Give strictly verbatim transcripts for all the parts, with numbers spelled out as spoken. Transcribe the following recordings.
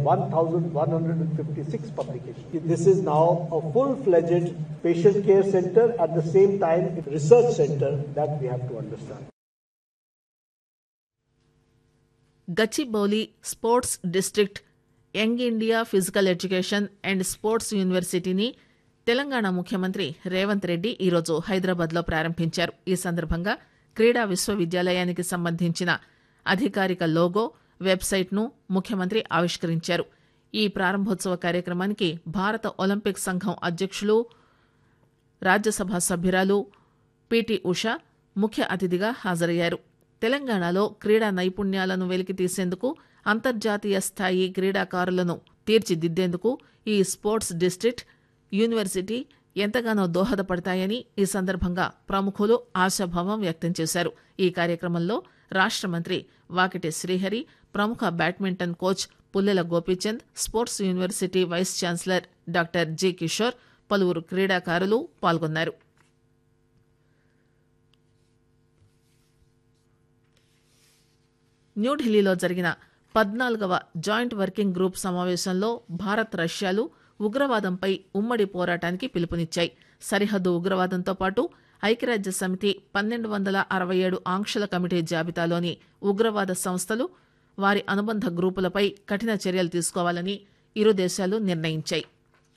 one thousand one hundred fifty-six publications. This is now a full-fledged patient care center, at the same time research center that we have to understand. Gachibowli sports district young India physical education and sports యూనివర్సిటీని తెలంగాణ ముఖ్యమంత్రి రేవంత్ రెడ్డి ఈరోజు హైదరాబాద్లో ప్రారంభించారు. ఈ సందర్భంగా క్రీడా విశ్వవిద్యాలయానికి సంబంధించిన అధికారిక లోగో, వెబ్సైట్ను ముఖ్యమంత్రి ఆవిష్కరించారు. ఈ ప్రారంభోత్సవ కార్యక్రమానికి భారత ఒలింపిక్ సంఘం అధ్యక్షులు, రాజ్యసభ సభ్యురాలు పిటి ఉష ముఖ్య అతిథిగా హాజరయ్యారు. తెలంగాణలో క్రీడా నైపుణ్యాలను వెలికితీసేందుకు, అంతర్జాతీయ స్థాయి క్రీడాకారులను తీర్చిదిద్దేందుకు ఈ స్పోర్ట్స్ డిస్ట్రిక్ట్, యూనివర్సిటీ ఎంతగానో దోహదపడతాయని ఈ సందర్భంగా ప్రముఖులు ఆశాభావం వ్యక్తం చేశారు. ఈ కార్యక్రమంలో రాష్ట మంత్రి వాకిటి శ్రీహరి, ప్రముఖ badminton coach Pullela Gopichand, sports university vice chancellor doctor G Kishore, పలువురు క్రీడాకారులు పాల్గొన్నారు. న్యూఢిల్లీలో జరిగిన పద్నాలుగవ జాయింట్ వర్కింగ్ గ్రూప్ సమావేశంలో భారత్, రష్యాలు ఉగ్రవాదంపై ఉమ్మడి పోరాటానికి పిలుపునిచ్చాయి. సరిహద్దు ఉగ్రవాదంతో పాటు ఐక్యరాజ్య సమితి పన్నెండు వందల అరవై ఏడు ఆంక్షల కమిటీ జాబితాలోని ఉగ్రవాద సంస్థలు, వారి అనుబంధ గ్రూపులపై కఠిన చర్యలు తీసుకోవాలని ఇరు దేశాలు నిర్ణయించాయి.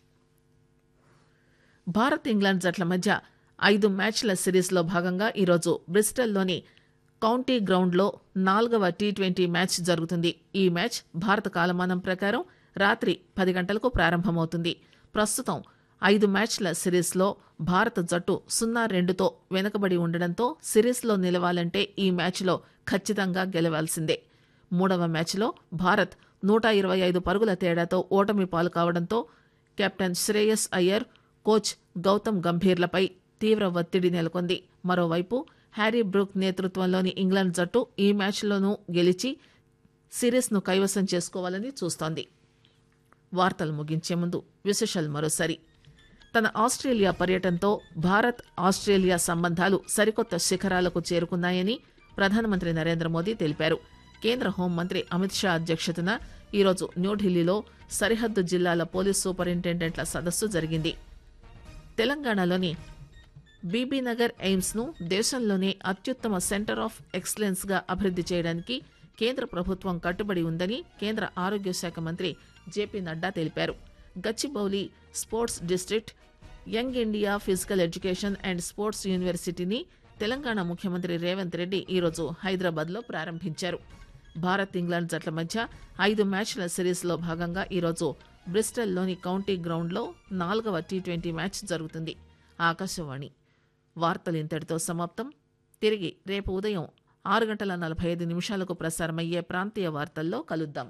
భారత్, ఇంగ్లాండ్ జట్ల మధ్య ఐదు మ్యాచ్ల సిరీస్లో భాగంగా ఈరోజు బ్రిస్టల్లోని కౌంటీ గ్రౌండ్లో నాలుగవ టీ ట్వంటీ మ్యాచ్ జరుగుతుంది. ఈ మ్యాచ్ భారత కాలమానం ప్రకారం రాత్రి పది గంటలకు ప్రారంభమవుతుంది. ప్రస్తుతం ఐదు మ్యాచ్ల సిరీస్లో భారత జట్టు సున్నా రెండుతో వెనుకబడి ఉండడంతో సిరీస్లో నిలవాలంటే ఈ మ్యాచ్లో ఖచ్చితంగా గెలవాల్సిందే. మూడవ మ్యాచ్లో భారత్ నూట ఇరవై ఐదు పరుగుల తేడాతో ఓటమి పాలు కావడంతో కెప్టెన్ శ్రేయస్ అయ్యర్, కోచ్ గౌతమ్ గంభీర్లపై తీవ్ర ఒత్తిడి నెలకొంది. మరోవైపు హ్యారీ బ్రూక్ నేతృత్వంలోని ఇంగ్లాండ్ జట్టు ఈ మ్యాచ్లోనూ గెలిచి సిరీస్ను కైవసం చేసుకోవాలని చూస్తోంది. వార్తలు ముగించే ముందు విశేషాలు మరోసారి. తన ఆస్ట్రేలియా పర్యటనతో భారత్, ఆస్ట్రేలియా సంబంధాలు సరికొత్త శిఖరాలకు చేరుకున్నాయని ప్రధానమంత్రి నరేంద్ర మోదీ తెలిపారు. కేంద్ర హోంమంత్రి అమిత్ షా అధ్యక్షతన ఈరోజు న్యూఢిల్లీలో సరిహద్దు జిల్లాల పోలీస్ సూపరింటెండెంట్ల సదస్సు జరిగింది. తెలంగాణలోని బీబీనగర్ ఎయిమ్స్ ను దేశంలోనే అత్యుత్తమ సెంటర్ ఆఫ్ ఎక్సలెన్స్ గా అభివృద్ది చేయడానికి కేంద్ర ప్రభుత్వం కట్టుబడి ఉందని కేంద్ర ఆరోగ్య శాఖ మంత్రి జేపీ నడ్డా తెలిపారు. Gachibowli sports district, young India physical education and sports యూనివర్సిటీని తెలంగాణ ముఖ్యమంత్రి రేవంత్ రెడ్డి ఈరోజు హైదరాబాద్లో ప్రారంభించారు. భారత్, ఇంగ్లాండ్ జట్ల మధ్య ఐదు మ్యాచ్ల సిరీస్లో భాగంగా ఈరోజు బ్రిస్టల్లోని కౌంటీ గ్రౌండ్లో నాలుగవ టీ ట్వంటీ మ్యాచ్ జరుగుతుంది. ఆకాశవాణి వార్తలు ఇంతటితో సమాప్తం. తిరిగి రేపు ఉదయం ఆరు గంటల నలభై ఐదు నిమిషాలకు ప్రసారమయ్యే ప్రాంతీయ వార్తల్లో కలుద్దాం.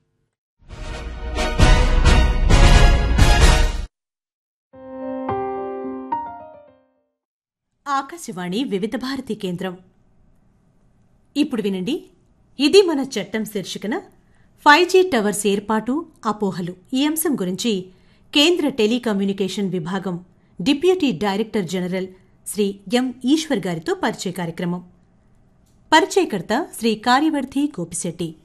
ఆకాశవాణి వివిధ భారతి కేంద్రం. ఇప్పుడు వినండి, ఇది మన చట్టం శీర్షికన ఫైవ్ జీ టవర్స్ ఏర్పాటు, అపోహలు ఈ అంశం గురించి కేంద్ర టెలికమ్యూనికేషన్ విభాగం డిప్యూటీ డైరెక్టర్ జనరల్ శ్రీ ఎం ఈశ్వర్ గారితో పరిచయ కార్యక్రమం. పరిచయకర్త శ్రీ కార్యవర్ధి గోపిశెట్టి.